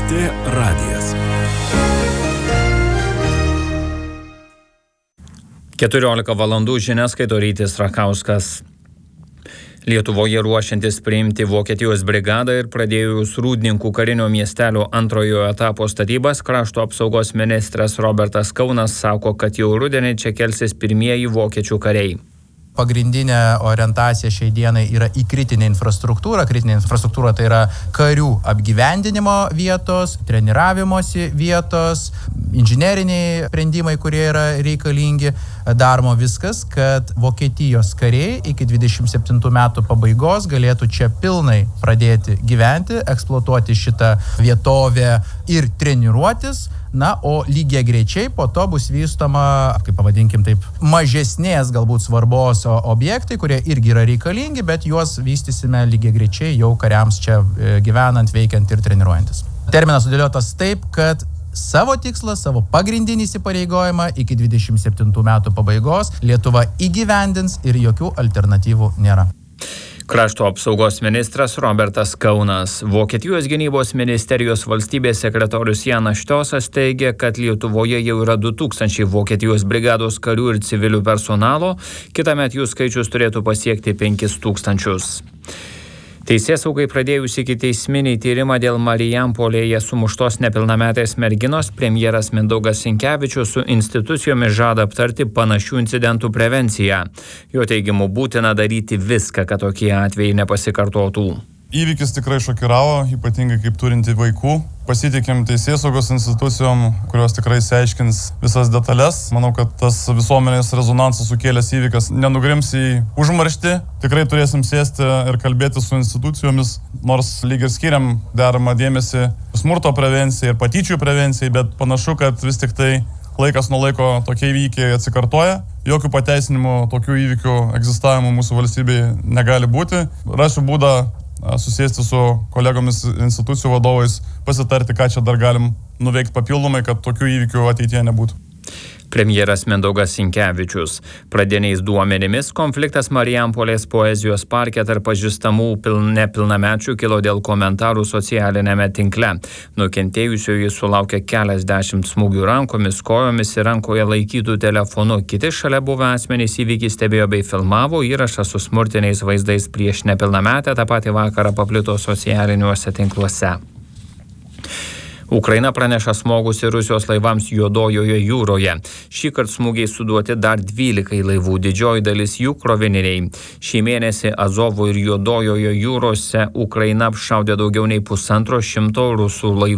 LRT radijas. 14 valandų žinias skaito Rytis Rakauskas. Lietuvoje ruošiantis priimti Vokietijos brigadą ir pradėjus Rūdninkų karinio miestelio antrojo etapo statybas, krašto apsaugos ministras Robertas Kaunas sako, kad jau rudenį čia kelsis pirmieji vokiečių kariai. Pagrindinė orientacija šiai dienai yra į kritinę infrastruktūrą. Kritinė infrastruktūra tai yra karių apgyvendinimo vietos, treniravimosi vietos, inžineriniai sprendimai, kurie yra reikalingi. Daroma viskas, kad Vokietijos kariai iki 27 metų pabaigos galėtų čia pilnai pradėti gyventi, eksploatuoti šitą vietovę ir treniruotis. Na, o lygiagrečiai po to bus vystoma, kaip pavadinkim taip, mažesnės galbūt svarbos objektai, kurie irgi yra reikalingi, bet juos vystysime lygiagrečiai jau kariams čia gyvenant, veikiant ir treniruojantis. Terminas sudėliotas taip, kad savo tikslą, savo pagrindinį įsipareigojimą iki 27 metų pabaigos Lietuva įgyvendins ir jokių alternatyvų nėra. Krašto apsaugos ministras Robertas Kaunas. Vokietijos gynybos ministerijos valstybės sekretorius Janas Štiosas teigia, kad Lietuvoje jau yra 2000 Vokietijos brigados karių ir civilių personalo, kitąmet jų skaičius turėtų pasiekti 5000. Teisėsaugai pradėjus ikiteisminį tyrimą dėl Marijampolėje sumuštos nepilnametės merginos, premjeras Mindaugas Sinkevičius su institucijomis žada aptarti panašių incidentų prevenciją. Jo teigimu būtina daryti viską, kad tokie atvejai nepasikartotų. Įvykis tikrai šokiravo, ypatingai kaip turinti vaikų. Pasitikim teisėsaugos institucijom, kurios tikrai išsiaiškins visas detalės. Manau, kad tas visuomenės rezonansas sukėlęs įvykas nenugrims į užmarštį. Tikrai turėsim sėsti ir kalbėti su institucijomis, nors lyg ir skiriam deramą dėmesį smurto prevencijai ir patyčių prevencijai, bet panašu, kad vis tik tai laikas nuo laiko tokie įvykiai atsikartoja. Jokių pateisinimų tokių įvykių egzistavimo mūsų valstybėje negali būti. Rasiu būdą susėsti su kolegomis institucijų vadovais, pasitarti, ką čia dar galim nuveikti papildomai, kad tokių įvykių ateityje nebūtų. Premjeras Mindaugas Sinkevičius. Pradiniais duomenimis konfliktas Marijampolės poezijos parke tarp pažįstamų nepilnamečių kilo dėl komentarų socialinėme tinkle. Nukentėjusioji sulaukė keliasdešimt smūgių rankomis, kojomis ir rankoje laikytų telefonu. Kiti šalia buvę asmenys įvykį stebėjo bei filmavo. Įrašas su smurtiniais vaizdais prieš nepilnametę tą patį vakarą paplito socialiniuose tinkluose. Ukraina praneša smogusi Rusijos laivams Juodojoje jūroje. Šįkart smūgiai suduoti dar 12 laivų, didžioji dalis jų krovininiai. Šį mėnesį Azovo ir Juodojoje jūrose Ukraina apšaudė daugiau nei 150 rusų laivų.